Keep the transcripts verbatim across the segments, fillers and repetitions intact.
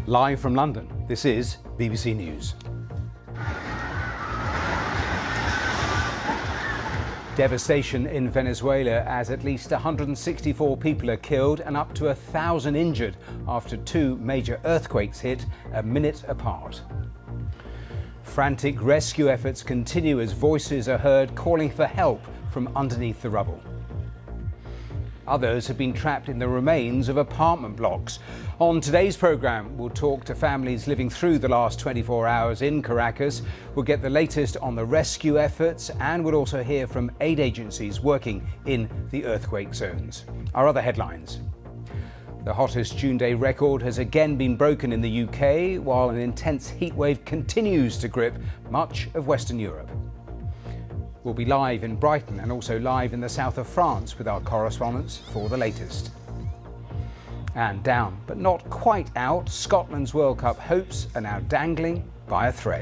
Live from London, this is B B C News. Devastation in Venezuela as at least one hundred sixty-four people are killed and up to a thousand injured after two major earthquakes hit a minute apart. Frantic rescue efforts continue as voices are heard calling for help from underneath the rubble. Others have been trapped in the remains of apartment blocks. On today's programme, we'll talk to families living through the last twenty-four hours in Caracas. We'll get the latest on the rescue efforts and we'll also hear from aid agencies working in the earthquake zones. Our other headlines. The hottest June day record has again been broken in the U K, while an intense heatwave continues to grip much of Western Europe. We'll be live in Brighton and also live in the south of France with our correspondents for the latest. And down, but not quite out, Scotland's World Cup hopes are now dangling by a thread.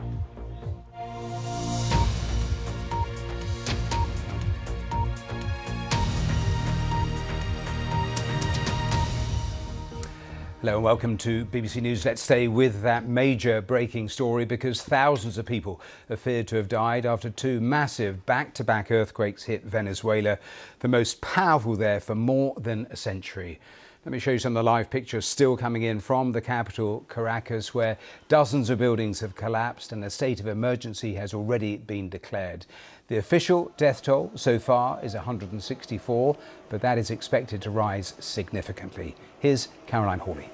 Hello and welcome to B B C News. Let's stay with that major breaking story because thousands of people are feared to have died after two massive back-to-back earthquakes hit Venezuela, the most powerful there for more than a century. Let me show you some of the live pictures still coming in from the capital, Caracas, where dozens of buildings have collapsed and a state of emergency has already been declared. The official death toll so far is one hundred sixty-four, but that is expected to rise significantly. Here's Caroline Hawley.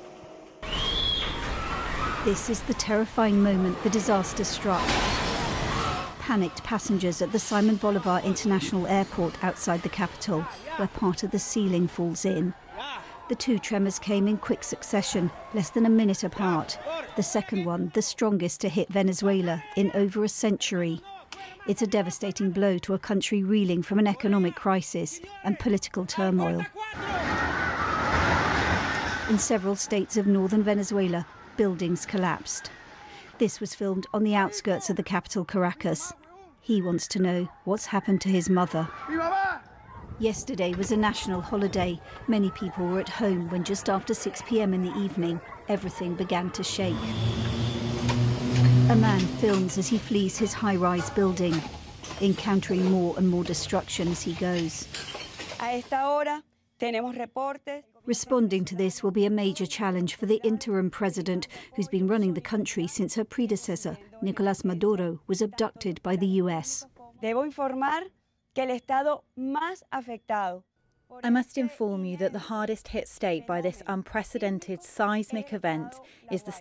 This is the terrifying moment the disaster struck. Panicked passengers at the Simon Bolivar International Airport outside the capital, where part of the ceiling falls in. The two tremors came in quick succession, less than a minute apart. The second one, the strongest to hit Venezuela in over a century. It's a devastating blow to a country reeling from an economic crisis and political turmoil. In several states of northern Venezuela, buildings collapsed. This was filmed on the outskirts of the capital, Caracas. He wants to know what's happened to his mother. Yesterday was a national holiday. Many people were at home when just after six p m in the evening, everything began to shake. A man films as he flees his high-rise building, encountering more and more destruction as he goes. Responding to this will be a major challenge for the interim president, who's been running the country since her predecessor, Nicolás Maduro, was abducted by the U S. I must inform you that the hardest hit state by this unprecedented seismic event is the